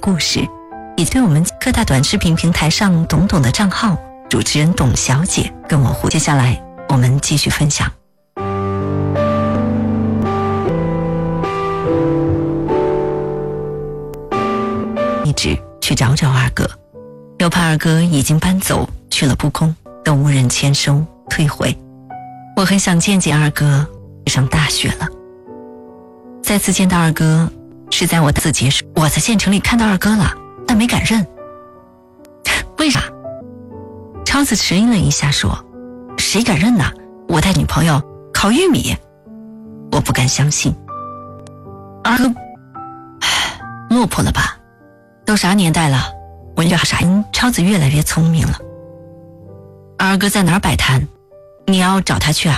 故事，以及对我们各大短视频平台上懂懂的账号主持人董小姐跟我互动。接下来我们继续分享。一直去找二哥，又怕二哥已经搬走去了故宫，都无人签收退回。我很想见见二哥，上大学了。再次见到二哥是在我大四结束，我在县城里看到二哥了，但没敢认。为啥？超子迟疑了一下说，谁敢认呢？我带女朋友烤玉米。我不敢相信。二哥落魄了吧，都啥年代了，我这傻人。超子越来越聪明了。二哥在哪儿摆摊？你要找他去啊？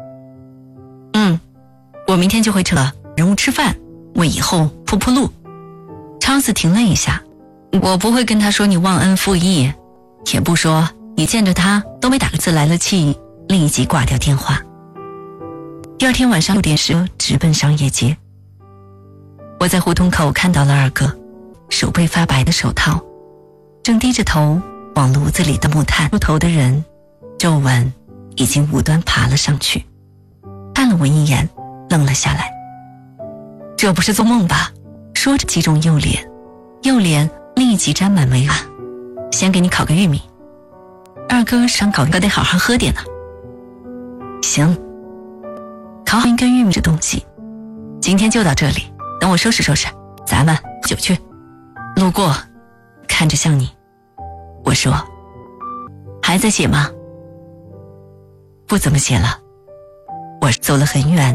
我明天就会撤了，人物吃饭，为以后铺路。超子停了一下，我不会跟他说你忘恩负义，也不说你见着他都没打个字，来了气，立即挂掉电话。第二天晚上6点时直奔商业街。我在胡同口看到了二哥，手背发白的手套，正低着头往炉子里的木炭。出头的人皱纹已经无端爬了上去，看了我一眼，愣了下来。这不是做梦吧？说着击中右脸立即沾满煤啊！先给你烤个玉米。二哥想烤个得好好喝点呢。行，烤好一根玉米这东西，今天就到这里，等我收拾收拾，咱们喝酒去。路过看着像你。我说，还在写吗？不怎么写了，我走了很远